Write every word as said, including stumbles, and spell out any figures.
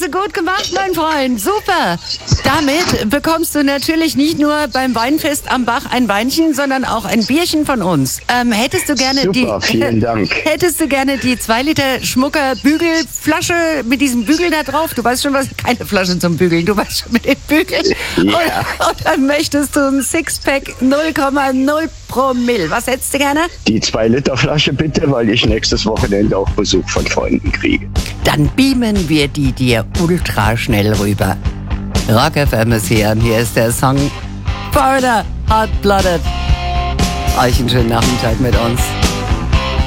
du gut gemacht, mein Freund. Super. Damit bekommst du natürlich nicht nur beim Weinfest am Bach ein Weinchen, sondern auch ein Bierchen von uns. Ähm, hättest du gerne Super, die, vielen Dank. Hättest du gerne die zwei Liter Schmucker Bügelflasche mit diesem Bügel da drauf? Du weißt schon was, keine Flasche zum Bügeln, du weißt schon mit dem Bügel. Ja. Und, und dann möchtest du ein Sixpack null Komma null Promille. Was hättest du gerne? Die zwei Liter Flasche bitte, weil ich nächstes Wochenende auch Besuch von Freunden kriege. Dann beamen wir die dir ultra schnell rüber. Rock F M ist hier und hier ist der Song Foreigner, Hot Blooded. Euch einen schönen Nachmittag mit uns.